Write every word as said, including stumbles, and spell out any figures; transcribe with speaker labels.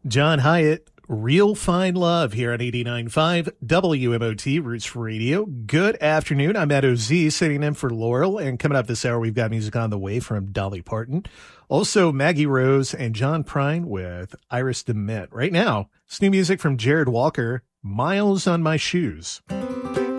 Speaker 1: John Hyatt, Real Fine Love here on eighty-nine point five W M O T Roots Radio. Good afternoon. I'm Ed O Z sitting in for Laurel, and coming up this hour, we've got music on the way from Dolly Parton. Also, Maggie Rose and John Prine with Iris DeMent. Right now, it's new music from Jared Walker, Miles on My Shoes.